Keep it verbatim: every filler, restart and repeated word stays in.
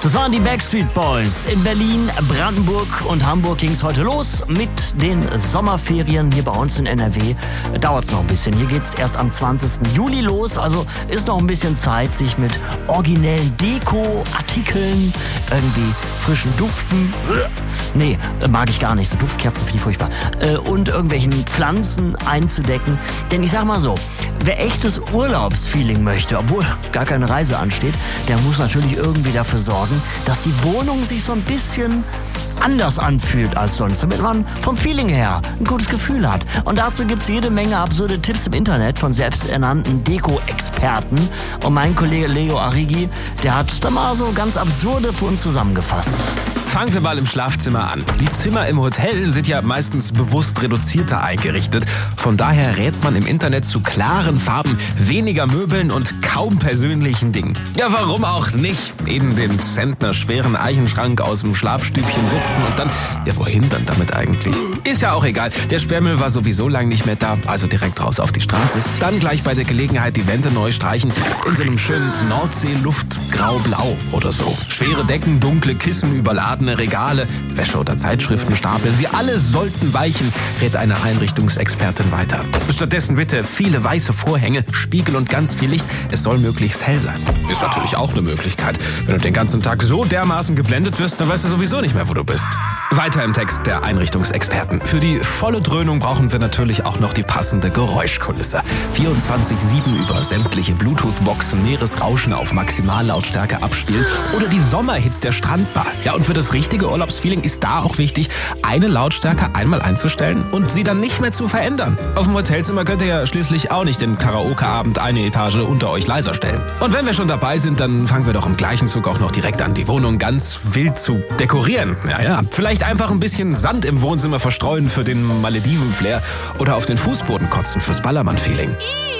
Das waren die Backstreet Boys. In Berlin, Brandenburg und Hamburg ging es heute los mit den Sommerferien. Hier bei uns in N R W dauert es noch ein bisschen. Hier geht es erst am zwanzigsten Juli los. Also ist noch ein bisschen Zeit, sich mit originellen Deko-Artikeln, irgendwie frischen Duften, nee, mag ich gar nicht, so Duftkerzen finde ich furchtbar, und irgendwelchen Pflanzen einzudecken. Denn ich sag mal so, wer echtes Urlaubsfeeling möchte, obwohl gar keine Reise ansteht, der muss natürlich irgendwie dafür sorgen, dass die Wohnung sich so ein bisschen anders anfühlt als sonst, damit man vom Feeling her ein gutes Gefühl hat. Und dazu gibt es jede Menge absurde Tipps im Internet von selbsternannten Deko-Experten. Und mein Kollege Leo Arrighi, der hat da mal so ganz absurde für uns zusammengefasst. Fangen wir mal im Schlafzimmer an. Die Zimmer im Hotel sind ja meistens bewusst reduzierter eingerichtet. Von daher rät man im Internet zu klaren Farben, weniger Möbeln und kaum persönlichen Dingen. Ja, warum auch nicht? Eben den Zentner schweren Eichenschrank aus dem Schlafstübchen wuchten und dann... Ja, wohin dann damit eigentlich? Ist ja auch egal. Der Sperrmüll war sowieso lang nicht mehr da, also direkt raus auf die Straße. Dann gleich bei der Gelegenheit die Wände neu streichen. In so einem schönen Nordsee-Luft grau-blau oder so. Schwere Decken, dunkle Kissen, überladene Regale, Wäsche- oder Zeitschriftenstapel. Sie alle sollten weichen, rät eine Einrichtungsexpertin weiter. Stattdessen bitte viele weiße Vorhänge, Spiegel und ganz viel Licht. Es soll möglichst hell sein. Ist natürlich auch eine Möglichkeit. Wenn du den ganzen Tag so dermaßen geblendet wirst, dann weißt du sowieso nicht mehr, wo du bist. Weiter im Text der Einrichtungsexperten. Für die volle Dröhnung brauchen wir natürlich auch noch die passende Geräuschkulisse. vierundzwanzig sieben über sämtliche Bluetooth-Boxen, Meeresrauschen auf Maximallautstärke abspielen oder die Sommerhits der Strandbar. Ja, und für das richtige Urlaubsfeeling ist da auch wichtig, eine Lautstärke einmal einzustellen und sie dann nicht mehr zu verändern. Auf dem Hotelzimmer könnt ihr ja schließlich auch nicht den Karaoke-Abend eine Etage unter euch leiser stellen. Und wenn wir schon dabei sind, dann fangen wir doch im gleichen Zug auch noch direkt an, die Wohnung ganz wild zu dekorieren. Ja, ja. Vielleicht einfach ein bisschen Sand im Wohnzimmer verstreuen für den Malediven-Flair oder auf den Fußboden kotzen fürs Ballermann-Feeling.